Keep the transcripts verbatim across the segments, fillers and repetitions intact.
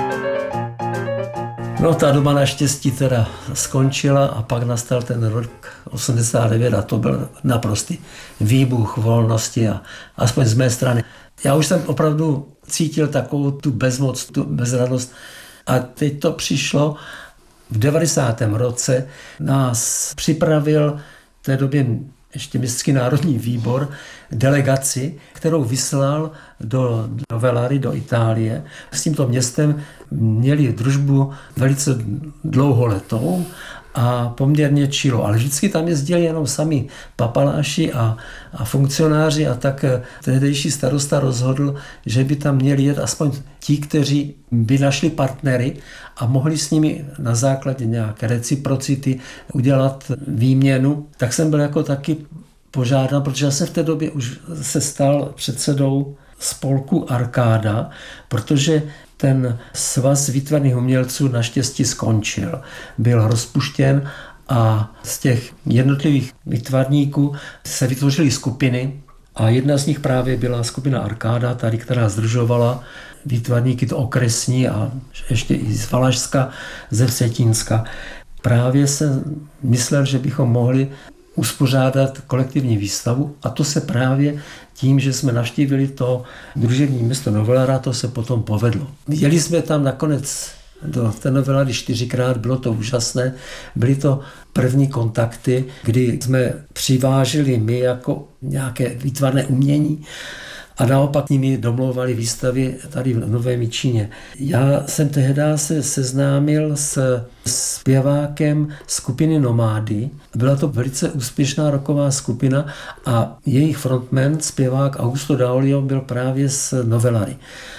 No, ta doba naštěstí teda skončila a pak nastal ten rok osmdesát devět a to byl naprostý výbuch volnosti a aspoň z mé strany. Já už jsem opravdu cítil takovou tu bezmoc, tu bezradost a teď to přišlo. V devadesátém roce nás připravil v té době ještě Městský národní výbor delegaci, kterou vyslal do, do Velary, do Itálie. S tímto městem měli družbu velice dlouholetou a poměrně čilou, ale vždycky tam jezdili jenom sami papaláši a, a funkcionáři a tak tehdejší starosta rozhodl, že by tam měli jet aspoň ti, kteří by našli partnery a mohli s nimi na základě nějaké reciprocity udělat výměnu. Tak jsem byl jako taky požádán, protože já jsem v té době už se stal předsedou spolku Arkáda, protože ten svaz výtvarných umělců naštěstí skončil. Byl rozpuštěn a z těch jednotlivých výtvarníků se vytvořily skupiny a jedna z nich právě byla skupina Arkáda, tady, která sdružovala výtvarníky to okresní a ještě i z Valašska, ze Vsetínska. Právě jsem myslel, že bychom mohli uspořádat kolektivní výstavu a to se právě tím, že jsme navštívili to družební město Novellara, to se potom povedlo. Jeli jsme tam nakonec do té Novellary čtyřikrát, bylo to úžasné. Byly to první kontakty, kdy jsme přivážili my jako nějaké výtvarné umění a naopak nimi domlouvali výstavy tady v Novém Jičíně. Já jsem tehdy se seznámil s zpěvákem skupiny Nomády. Byla to velice úspěšná rocková skupina a jejich frontman, zpěvák Augusto Daolio, byl právě z Novellary.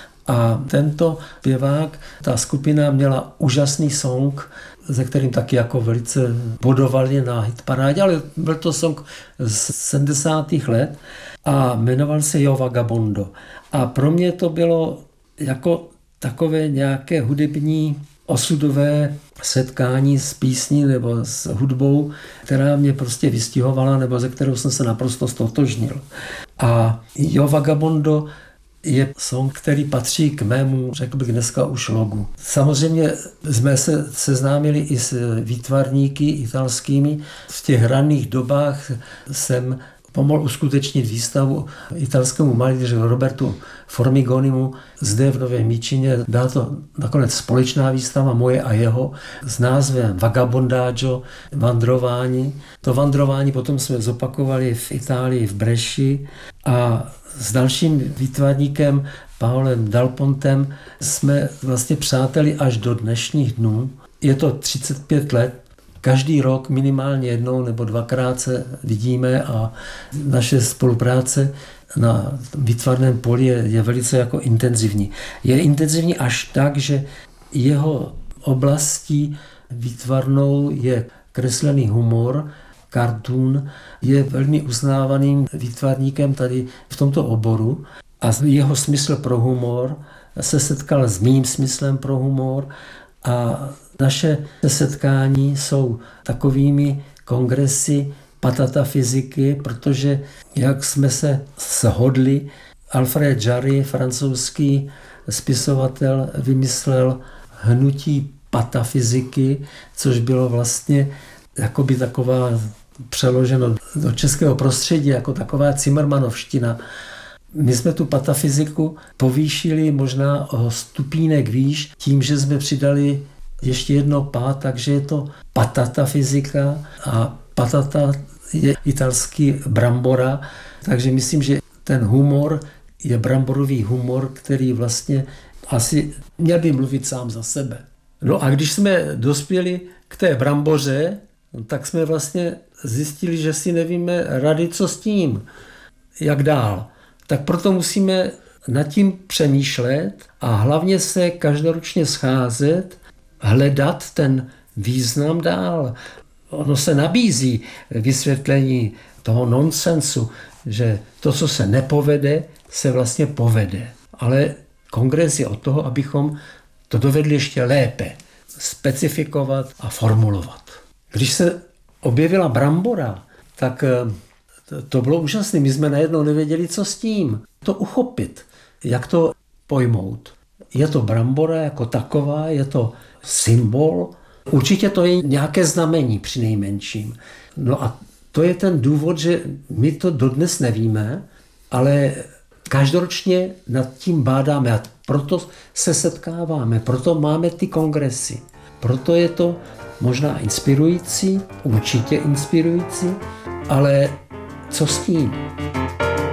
A tento zpěvák, ta skupina měla úžasný song, ze kterým taky jako velice bodovali na hitparádě, ale byl to song z sedmdesátých let a jmenoval se Jo Vagabondo. A pro mě to bylo jako takové nějaké hudební osudové setkání s písní nebo s hudbou, která mě prostě vystihovala nebo ze kterou jsem se naprosto stotožnil. A Jo Vagabondo je song, který patří k mému, řekl bych dneska už logu. Samozřejmě jsme se seznámili i s výtvarníky italskými. V těch raných dobách jsem pomohl uskutečnit výstavu italskému malíři Robertu Formigonimu zde v Novém Jičíně. Byla to nakonec společná výstava moje a jeho s názvem Vagabondaggio, vandrování. To vandrování potom jsme zopakovali v Itálii, v Breši a s dalším výtvarníkem Paolem Dalpontem jsme vlastně přáteli až do dnešních dnů. Je to třicet pět let. Každý rok minimálně jednou nebo dvakrát se vidíme a naše spolupráce na výtvarném poli je, je velice jako intenzivní. Je intenzivní až tak, že jeho oblastí výtvarnou je kreslený humor, cartoon, je velmi uznávaným výtvarníkem tady v tomto oboru a jeho smysl pro humor se setkal s mým smyslem pro humor a naše setkání jsou takovými kongresy patata fyziky, protože jak jsme se shodli, Alfred Jarry, francouzský spisovatel, vymyslel hnutí patafyziky, což bylo vlastně jakoby taková přeloženo do českého prostředí jako taková Cimrmanovština. My jsme tu patafyziku povýšili možná o stupínek výš tím, že jsme přidali ještě jedno pá, takže je to patata fyzika a patata je italský brambora, takže myslím, že ten humor je bramborový humor, který vlastně asi měl by mluvit sám za sebe. No a když jsme dospěli k té bramboře, tak jsme vlastně zjistili, že si nevíme rady, co s tím, jak dál. Tak proto musíme nad tím přemýšlet a hlavně se každoročně scházet, hledat ten význam dál. Ono se nabízí vysvětlení toho nonsensu, že to, co se nepovede, se vlastně povede. Ale kongres je od toho, abychom to dovedli ještě lépe specifikovat a formulovat. Když se objevila brambora, tak to bylo úžasné. My jsme najednou nevěděli, co s tím. To uchopit, jak to pojmout. je to brambora jako taková, je to symbol. Určitě to je nějaké znamení při nejmenším. No a to je ten důvod, že my to dodnes nevíme, ale každoročně nad tím bádáme a proto se setkáváme, proto máme ty kongresy. Proto je to možná inspirující, určitě inspirující, ale co s tím?